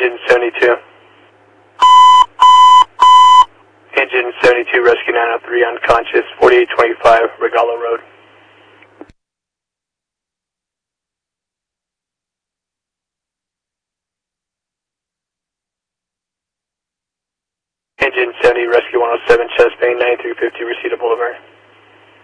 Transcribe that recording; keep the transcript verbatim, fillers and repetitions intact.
Engine seventy-two. Engine seventy-two, rescue nine oh three, unconscious, forty-eight twenty-five, Regalo Road. Engine seventy, rescue one oh seven, chest pain, ninety-three fifty, Reseda Boulevard.